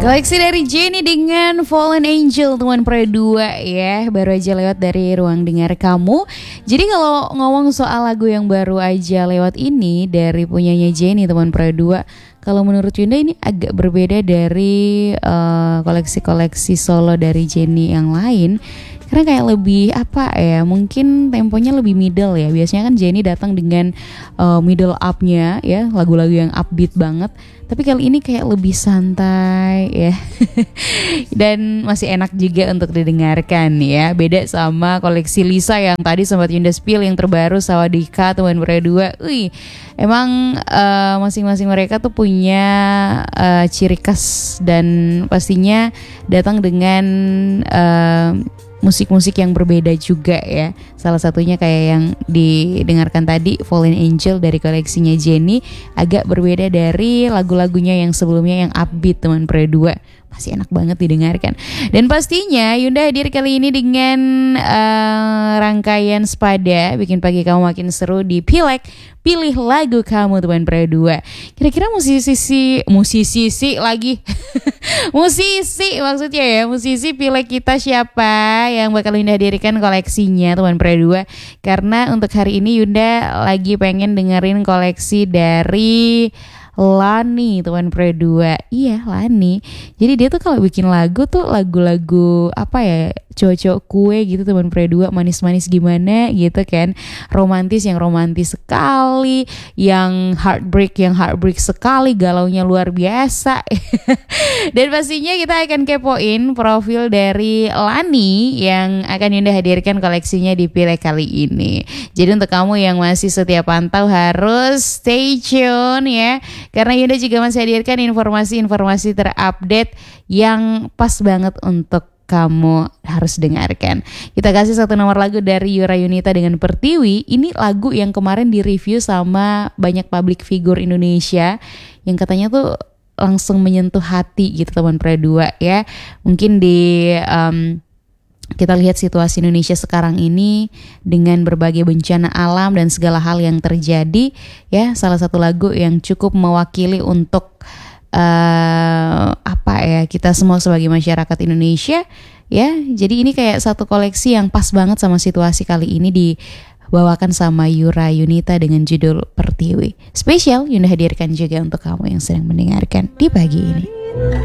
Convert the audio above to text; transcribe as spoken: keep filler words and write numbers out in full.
Koleksi dari Jennie dengan Fallen Angel teman Pro dua ya. Baru aja lewat dari ruang dengar kamu. Jadi kalau ngomong soal lagu yang baru aja lewat ini dari punyanya Jennie teman Pro dua, kalau menurut Yunda ini agak berbeda dari uh, koleksi-koleksi solo dari Jennie yang lain. Karena kayak lebih apa ya, mungkin temponya lebih middle ya. Biasanya kan Jennie datang dengan uh, middle up-nya ya, lagu-lagu yang upbeat banget. Tapi kali ini kayak lebih santai ya. Dan masih enak juga untuk didengarkan ya. Beda sama koleksi Lisa yang tadi sempat Yunda spill yang terbaru Sawadika teman Pro dua. Wih, emang uh, masing-masing mereka tuh punya uh, ciri khas dan pastinya datang dengan uh, musik-musik yang berbeda juga ya. Salah satunya kayak yang didengarkan tadi Fallen Angel dari koleksinya Jennie, agak berbeda dari lagu-lagunya yang sebelumnya yang upbeat teman Pro dua. Masih enak banget didengarkan. Dan pastinya Yunda hadir kali ini dengan uh, rangkaian Sepada bikin pagi kamu makin seru di Pileg Pilih Lagu Kamu teman Pro dua. Kira-kira musisi musisi lagi musisi maksudnya ya, musisi Pileg kita siapa yang bakal Yunda hadirkan koleksinya teman Pro dua. Karena untuk hari ini Yunda lagi pengen dengerin koleksi dari Lani teman Pro dua. Iya, Lani. Jadi dia tuh kalau bikin lagu tuh lagu-lagu apa ya, cowok-cowok kue gitu teman Pro dua, manis-manis gimana gitu kan. Romantis yang romantis sekali, yang heartbreak yang heartbreak sekali, galaunya luar biasa. Dan pastinya kita akan kepoin profil dari Lani yang akan Yunda hadirkan koleksinya di Pileg kali ini. Jadi untuk kamu yang masih setia pantau harus stay tune ya. Karena Yunda juga masih hadirkan informasi-informasi terupdate yang pas banget untuk kamu harus dengarkan. Kita kasih satu nomor lagu dari Yura Yunita dengan Pertiwi. Ini lagu yang kemarin direview sama banyak public figure Indonesia yang katanya tuh langsung menyentuh hati gitu teman Pro dua ya. Mungkin di um, kita lihat situasi Indonesia sekarang ini dengan berbagai bencana alam dan segala hal yang terjadi ya, salah satu lagu yang cukup mewakili untuk uh, apa ya, kita semua sebagai masyarakat Indonesia ya. Jadi ini kayak satu koleksi yang pas banget sama situasi kali ini, dibawakan sama Yura Yunita dengan judul Pertiwi. Spesial Yunda hadirkan juga untuk kamu yang sedang mendengarkan di pagi ini.